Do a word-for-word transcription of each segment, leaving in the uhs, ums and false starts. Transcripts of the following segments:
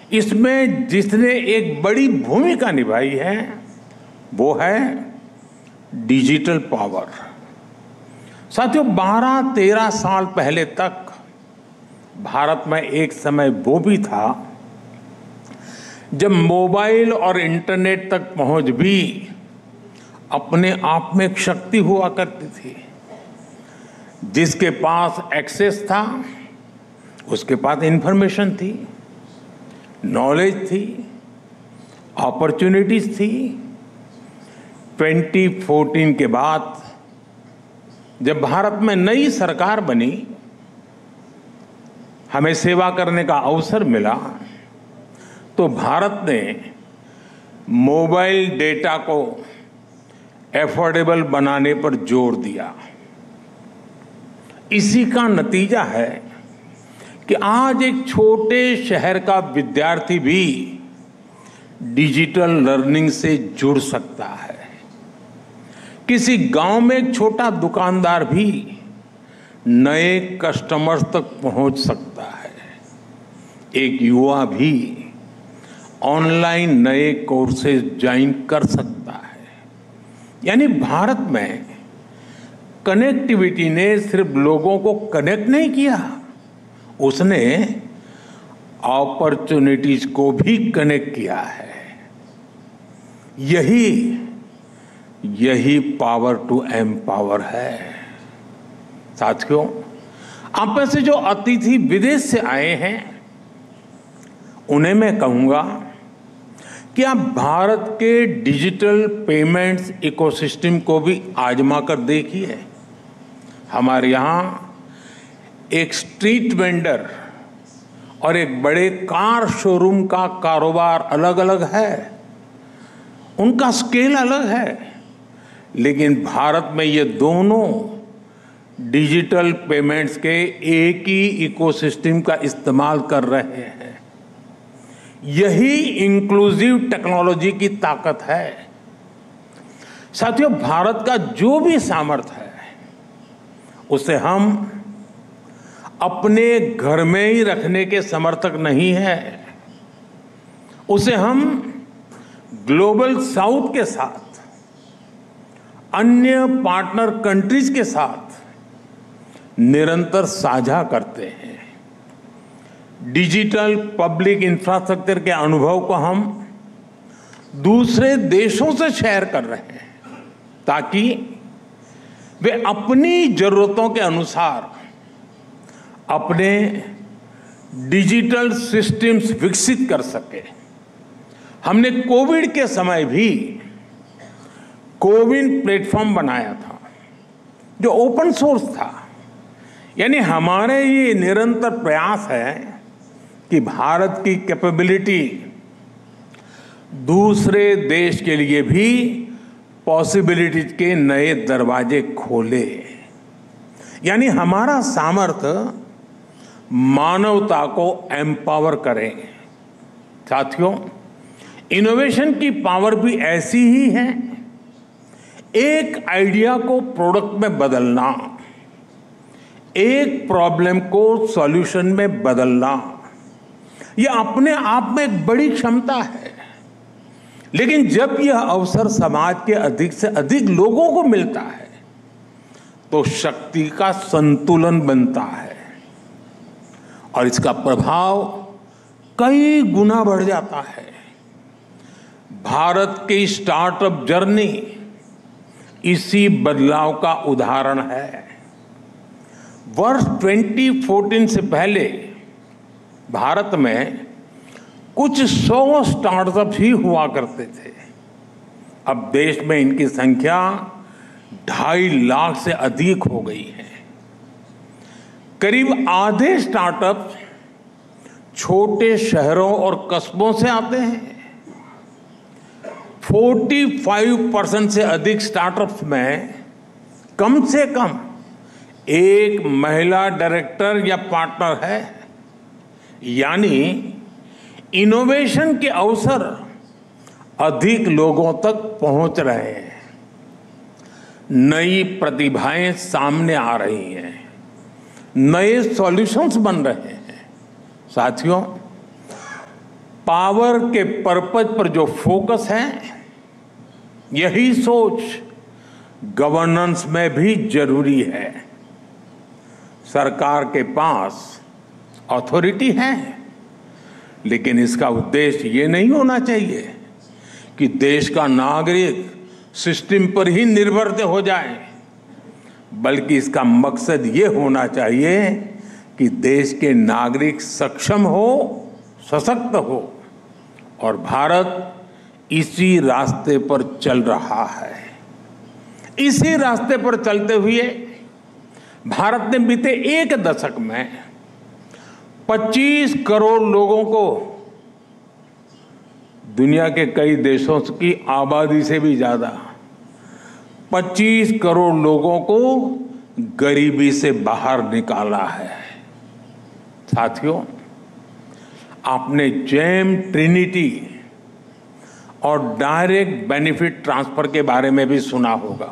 इसमें जिसने एक बड़ी भूमिका निभाई है वो है डिजिटल पावर। साथियों, बारह तेरह साल पहले तक भारत में एक समय वो भी था जब मोबाइल और इंटरनेट तक पहुंच भी अपने आप में एक शक्ति हुआ करती थी। जिसके पास एक्सेस था उसके पास इंफॉर्मेशन थी, नॉलेज थी, अपॉर्चुनिटीज थी। दो हज़ार चौदह के बाद जब भारत में नई सरकार बनी, हमें सेवा करने का अवसर मिला, तो भारत ने मोबाइल डेटा को एफोर्डेबल बनाने पर जोर दिया। इसी का नतीजा है कि आज एक छोटे शहर का विद्यार्थी भी डिजिटल लर्निंग से जुड़ सकता है। किसी गांव में एक छोटा दुकानदार भी नए कस्टमर्स तक पहुंच सकता है। एक युवा भी ऑनलाइन नए कोर्सेज ज्वाइन कर सकता है। यानी भारत में कनेक्टिविटी ने सिर्फ लोगों को कनेक्ट नहीं किया, उसने अपॉर्चुनिटीज को भी कनेक्ट किया है। यही यही पावर टू एम्पावर है। साथियों, आप में से जो अतिथि विदेश से आए हैं उन्हें मैं कहूंगा कि आप भारत के डिजिटल पेमेंट्स इकोसिस्टम को भी आजमा कर देखिए। हमारे यहाँ एक स्ट्रीट वेंडर और एक बड़े कार शोरूम का कारोबार अलग अलग है, उनका स्केल अलग है, लेकिन भारत में ये दोनों डिजिटल पेमेंट्स के एक ही इकोसिस्टम का इस्तेमाल कर रहे हैं। यही इंक्लूसिव टेक्नोलॉजी की ताकत है। साथियों, भारत का जो भी सामर्थ्य है उसे हम अपने घर में ही रखने के समर्थक नहीं है, उसे हम ग्लोबल साउथ के साथ, अन्य पार्टनर कंट्रीज के साथ निरंतर साझा करते हैं। डिजिटल पब्लिक इंफ्रास्ट्रक्चर के अनुभव को हम दूसरे देशों से शेयर कर रहे हैं ताकि वे अपनी जरूरतों के अनुसार अपने डिजिटल सिस्टम्स विकसित कर सके। हमने कोविड के समय भी कोविन प्लेटफॉर्म बनाया था जो ओपन सोर्स था। यानी हमारे ये निरंतर प्रयास है कि भारत की कैपेबिलिटी दूसरे देश के लिए भी पॉसिबिलिटीज के नए दरवाजे खोले। यानी हमारा सामर्थ्य मानवता को एम्पावर करे। साथियों, इनोवेशन की पावर भी ऐसी ही है। एक आइडिया को प्रोडक्ट में बदलना, एक प्रॉब्लम को सॉल्यूशन में बदलना, यह अपने आप में एक बड़ी क्षमता है। लेकिन जब यह अवसर समाज के अधिक से अधिक लोगों को मिलता है तो शक्ति का संतुलन बनता है और इसका प्रभाव कई गुना बढ़ जाता है। भारत की स्टार्टअप जर्नी इसी बदलाव का उदाहरण है। वर्ष दो हज़ार चौदह से पहले भारत में कुछ सौ स्टार्टअप ही हुआ करते थे। अब देश में इनकी संख्या ढाई लाख से अधिक हो गई है। करीब आधे स्टार्टअप छोटे शहरों और कस्बों से आते हैं। पैंतालीस परसेंट से अधिक स्टार्टअप्स में कम से कम एक महिला डायरेक्टर या पार्टनर है। यानी इनोवेशन के अवसर अधिक लोगों तक पहुंच रहे हैं, नई प्रतिभाएं सामने आ रही हैं, नए सॉल्यूशंस बन रहे हैं। साथियों, पावर के पर्पज पर जो फोकस है, यही सोच गवर्नेंस में भी जरूरी है। सरकार के पास अथॉरिटी है, लेकिन इसका उद्देश्य ये नहीं होना चाहिए कि देश का नागरिक सिस्टम पर ही निर्भर हो जाए, बल्कि इसका मकसद ये होना चाहिए कि देश के नागरिक सक्षम हो, सशक्त हो, और भारत इसी रास्ते पर चल रहा है। इसी रास्ते पर चलते हुए भारत ने बीते एक दशक में पच्चीस करोड़ लोगों को, दुनिया के कई देशों की आबादी से भी ज्यादा, पच्चीस करोड़ लोगों को गरीबी से बाहर निकाला है। साथियों, आपने जेम ट्रिनिटी और डायरेक्ट बेनिफिट ट्रांसफर के बारे में भी सुना होगा।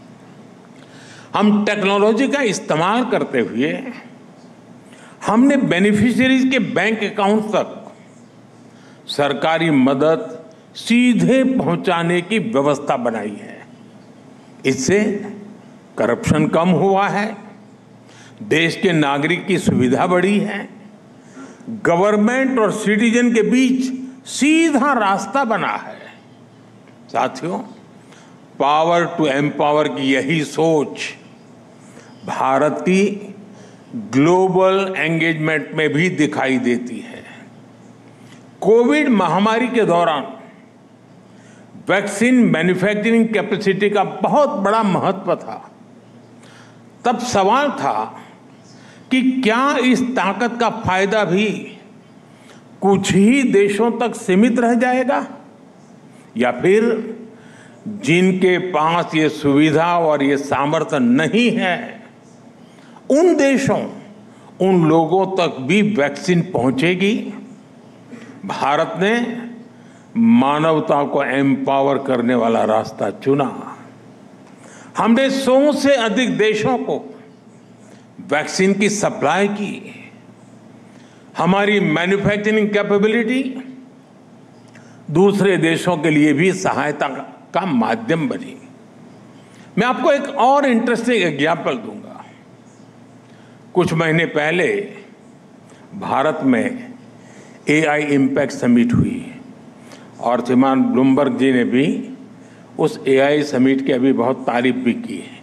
हम टेक्नोलॉजी का इस्तेमाल करते हुए हमने बेनिफिशियरीज के बैंक अकाउंट तक सरकारी मदद सीधे पहुंचाने की व्यवस्था बनाई है। इससे करप्शन कम हुआ है, देश के नागरिक की सुविधा बढ़ी है, गवर्नमेंट और सिटीजन के बीच सीधा रास्ता बना है। साथियों, पावर टू एम्पावर की यही सोच भारत की ग्लोबल एंगेजमेंट में भी दिखाई देती है। कोविड महामारी के दौरान वैक्सीन मैन्युफैक्चरिंग कैपेसिटी का बहुत बड़ा महत्व था। तब सवाल था कि क्या इस ताकत का फायदा भी कुछ ही देशों तक सीमित रह जाएगा, या फिर जिनके पास ये सुविधा और ये सामर्थ्य नहीं है, उन देशों, उन लोगों तक भी वैक्सीन पहुंचेगी। भारत ने मानवता को एम्पावर करने वाला रास्ता चुना। हमने सौ से अधिक देशों को वैक्सीन की सप्लाई की। हमारी मैन्युफैक्चरिंग कैपेबिलिटी दूसरे देशों के लिए भी सहायता का माध्यम बनी। मैं आपको एक और इंटरेस्टिंग एग्जाम्पल दूंगा। कुछ महीने पहले भारत में एआई इम्पैक्ट समिट हुई और श्रीमान ब्लूमबर्ग जी ने भी उस एआई समिट की अभी बहुत तारीफ भी की है।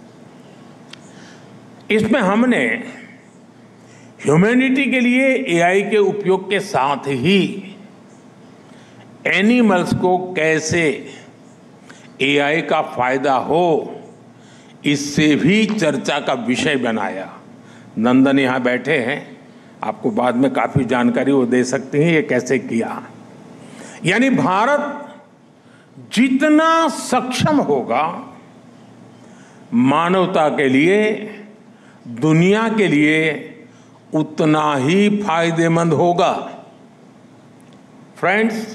इसमें हमने ह्यूमैनिटी के लिए एआई के उपयोग के साथ ही एनिमल्स को कैसे एआई का फायदा हो, इससे भी चर्चा का विषय बनाया। नंदन यहाँ बैठे हैं, आपको बाद में काफी जानकारी वो दे सकते हैं ये कैसे किया। यानी भारत जितना सक्षम होगा मानवता के लिए, दुनिया के लिए, उतना ही फायदेमंद होगा। Friends,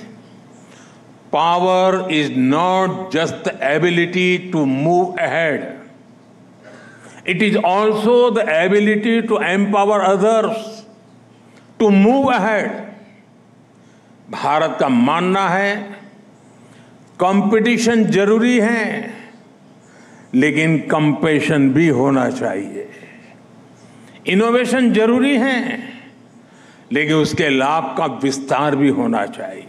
power is not just the ability to move ahead, it is also the ability to empower others to move ahead. Bharat का मानना है कंपटीशन जरूरी है, लेकिन कंपैशन भी होना चाहिए। इनोवेशन जरूरी है, लेकिन उसके लाभ का विस्तार भी होना चाहिए।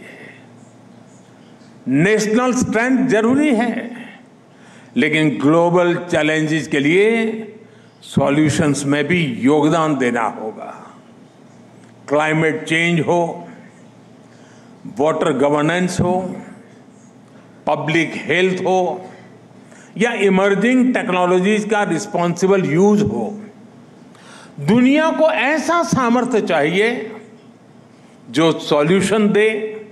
नेशनल स्ट्रेंथ जरूरी है, लेकिन ग्लोबल चैलेंजेस के लिए सॉल्यूशंस में भी योगदान देना होगा। क्लाइमेट चेंज हो, वाटर गवर्नेंस हो, पब्लिक हेल्थ हो, या इमर्जिंग टेक्नोलॉजीज का रिस्पॉन्सिबल यूज हो, दुनिया को ऐसा सामर्थ्य चाहिए जो सॉल्यूशन दे,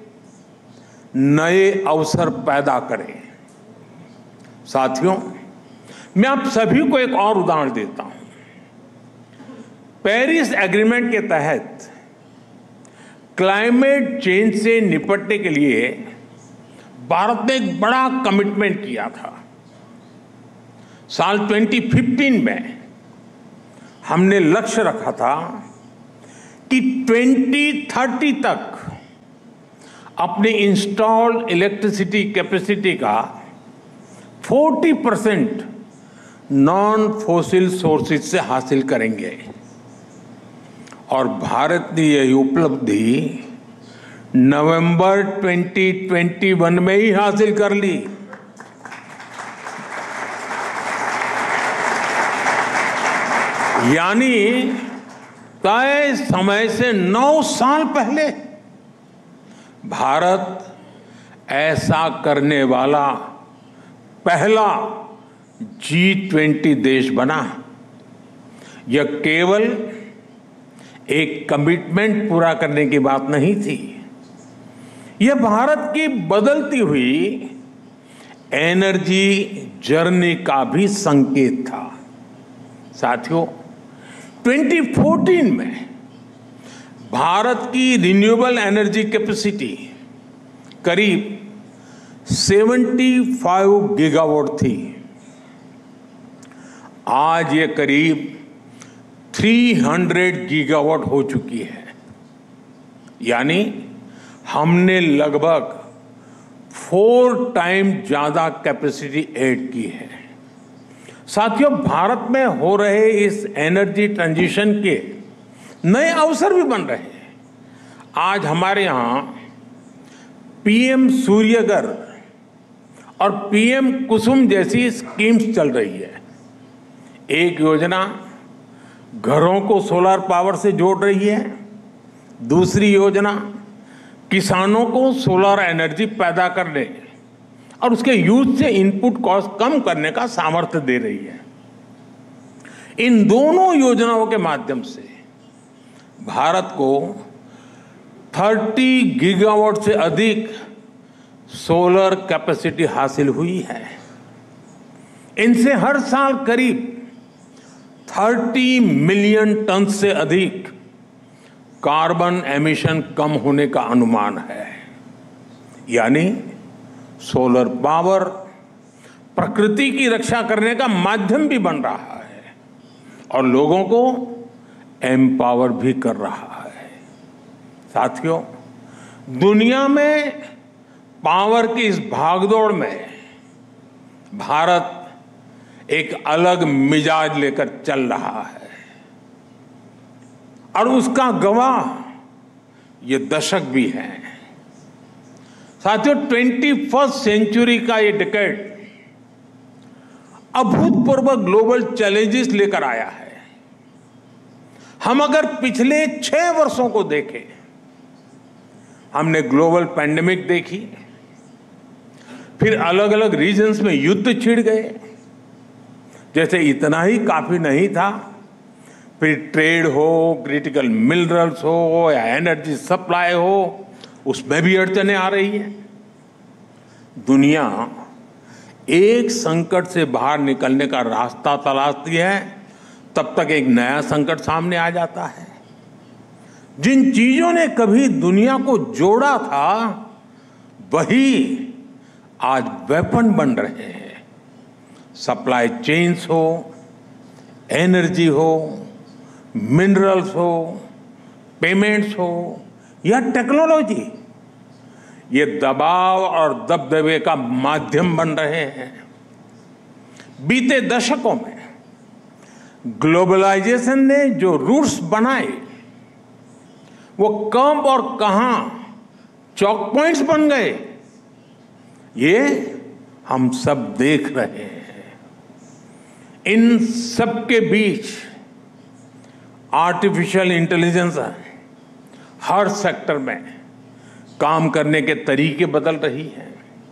नए अवसर पैदा करे। साथियों, मैं आप सभी को एक और उदाहरण देता हूं। पेरिस एग्रीमेंट के तहत क्लाइमेट चेंज से निपटने के लिए भारत ने एक बड़ा कमिटमेंट किया था। साल दो हज़ार पंद्रह में हमने लक्ष्य रखा था कि दो हज़ार तीस तक अपनी इंस्टॉल्ड इलेक्ट्रिसिटी कैपेसिटी का चालीस परसेंट नॉन फोसिल सोर्सेज से हासिल करेंगे। और भारत ने यह उपलब्धि नवंबर दो हज़ार इक्कीस में ही हासिल कर ली। यानी तय समय से नौ साल पहले भारत ऐसा करने वाला पहला जी ट्वेंटी देश बना। यह केवल एक कमिटमेंट पूरा करने की बात नहीं थी, यह भारत की बदलती हुई एनर्जी जर्नी का भी संकेत था। साथियों, दो हज़ार चौदह में भारत की रिन्यूएबल एनर्जी कैपेसिटी करीब पचहत्तर गीगावाट थी। आज ये करीब तीन सौ गीगावाट हो चुकी है। यानी हमने लगभग फोर टाइम ज्यादा कैपेसिटी ऐड की है। साथियों, भारत में हो रहे इस एनर्जी ट्रांजिशन के नए अवसर भी बन रहे हैं। आज हमारे यहां पीएम सूर्यघर और पीएम कुसुम जैसी स्कीम्स चल रही है। एक योजना घरों को सोलर पावर से जोड़ रही है, दूसरी योजना किसानों को सोलर एनर्जी पैदा करने और उसके यूज से इनपुट कॉस्ट कम करने का सामर्थ्य दे रही है। इन दोनों योजनाओं के माध्यम से भारत को तीस गीगावाट से अधिक सोलर कैपेसिटी हासिल हुई है। इनसे हर साल करीब तीस मिलियन टन से अधिक कार्बन एमिशन कम होने का अनुमान है। यानी सोलर पावर प्रकृति की रक्षा करने का माध्यम भी बन रहा है और लोगों को एम्पावर भी कर रहा है। साथियों, दुनिया में पावर की इस भागदौड़ में भारत एक अलग मिजाज लेकर चल रहा है और उसका गवाह ये दशक भी है। साथियों, ट्वेंटी फर्स्ट सेंचुरी का ये डिकेड अभूतपूर्व ग्लोबल चैलेंजेस लेकर आया है। हम अगर पिछले छह वर्षों को देखें, हमने ग्लोबल पैंडेमिक देखी, फिर अलग अलग रीजन्स में युद्ध छिड़ गए, जैसे इतना ही काफी नहीं था, फिर ट्रेड हो, क्रिटिकल मिनरल्स हो या एनर्जी सप्लाई हो, उसमें भी अड़चनें आ रही हैं। दुनिया एक संकट से बाहर निकलने का रास्ता तलाशती है, तब तक एक नया संकट सामने आ जाता है। जिन चीजों ने कभी दुनिया को जोड़ा था, वही आज वेपन बन रहे हैं। सप्लाई चेन्स हो, एनर्जी हो, मिनरल्स हो, पेमेंट्स हो या टेक्नोलॉजी, ये दबाव और दबदबे का माध्यम बन रहे हैं। बीते दशकों में ग्लोबलाइजेशन ने जो रूट्स बनाए, वो कब और कहां चौक पॉइंट्स बन गए, ये हम सब देख रहे हैं। इन सब के बीच आर्टिफिशियल इंटेलिजेंस हर सेक्टर में काम करने के तरीके बदल रही है।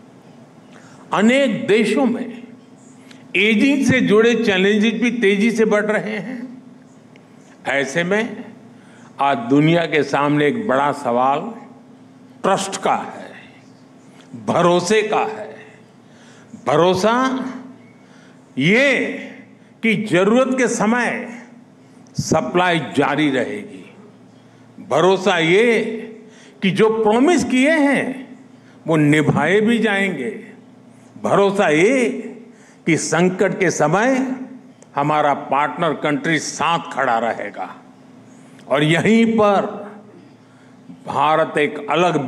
अनेक देशों में एजिंग से जुड़े चैलेंजेस भी तेजी से बढ़ रहे हैं। ऐसे में आज दुनिया के सामने एक बड़ा सवाल ट्रस्ट का है, भरोसे का है। भरोसा ये कि जरूरत के समय सप्लाई जारी रहेगी। भरोसा ये कि जो प्रॉमिस किए हैं वो निभाए भी जाएंगे। भरोसा ये कि संकट के समय हमारा पार्टनर कंट्री साथ खड़ा रहेगा। और यहीं पर भारत एक अलग